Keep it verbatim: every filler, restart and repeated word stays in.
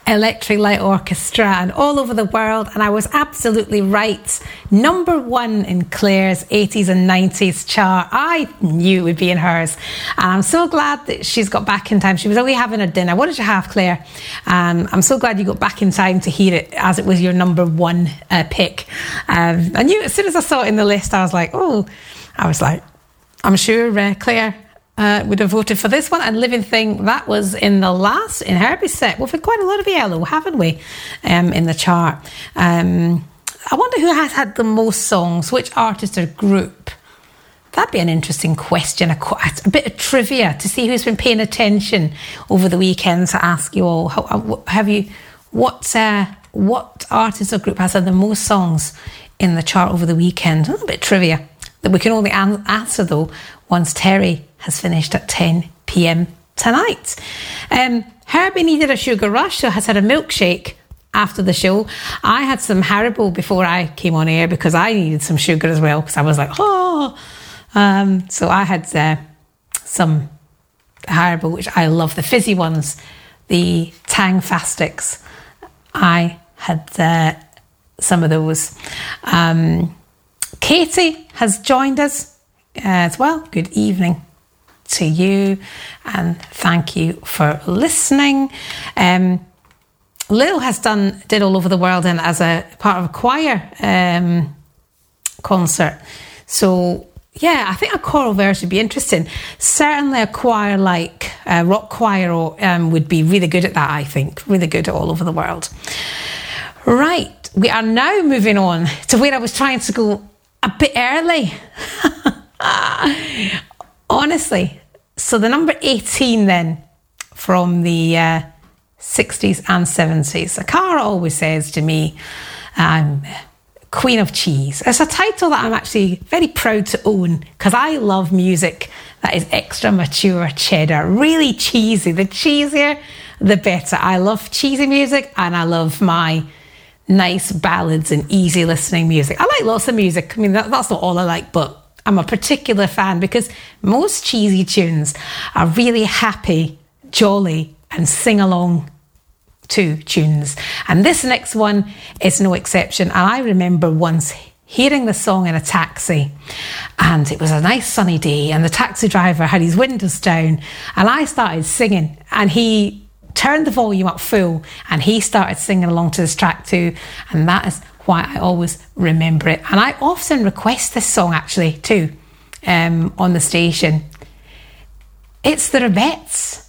Electric Light Orchestra and all over the world, and I was absolutely right. Number one in Claire's eighties and nineties chart. I knew it would be in hers, and I'm so glad that she's got back in time. She was away having a dinner. What did you have, Claire? Um, I'm so glad you got back in time to hear it, as it was your number one uh, pick. Um, I knew as soon as I saw it in the list, I was like, oh, I was like, I'm sure uh, Claire Uh, would have voted for this one. And Living Thing, that was in the last, in Herbie's set. We've had quite a lot of yellow, haven't we, um, in the chart. Um, I wonder who has had the most songs, which artist or group. That'd be an interesting question, a, a bit of trivia to see who's been paying attention over the weekend, to ask you all, how, have you, what, uh, what artist or group has had the most songs in the chart over the weekend? A little bit of trivia that we can only an- answer, though, once Terry has finished at ten p.m. tonight. Um, Herbie needed a sugar rush, so has had a milkshake after the show. I had some Haribo before I came on air because I needed some sugar as well, because I was like, oh. Um, so I had uh, some Haribo, which I love, the fizzy ones, the Tang Fastics. I had uh, some of those. Um, Katie has joined us as well. Good evening to you, and thank you for listening. Um, Lil has done did All Over the World and as a part of a choir um, concert. So yeah, I think a choral version would be interesting. Certainly a choir like a rock choir um, would be really good at that. I think really good at All Over the World. Right, we are now moving on to where I was trying to go a bit early. Honestly, so the number eighteen then from the uh, sixties and seventies. Cara always says to me, um, Queen of Cheese. It's a title that I'm actually very proud to own, because I love music that is extra mature cheddar, really cheesy. The cheesier, the better. I love cheesy music, and I love my nice ballads and easy listening music. I like lots of music. I mean, that, that's not all I like, but I'm a particular fan because most cheesy tunes are really happy, jolly, and sing-along to tunes. And this next one is no exception. And I remember once hearing the song in a taxi, and it was a nice sunny day, and the taxi driver had his windows down, and I started singing, and he turned the volume up full, and he started singing along to this track too, and that is why I always remember it. And I often request this song actually too um, on the station. It's the Rubettes.